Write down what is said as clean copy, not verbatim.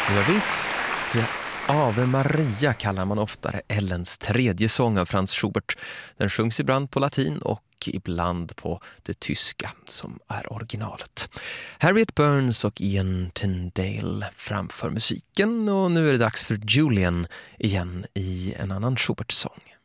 Ja, visst. Ave Maria kallar man oftare Ellens tredje sång av Franz Schubert. Den sjungs ibland på latin och ibland på det tyska som är originalet. Harriet Burns och Ian Tyndale framför musiken och nu är det dags för Julian igen i en annan Schubert-sång.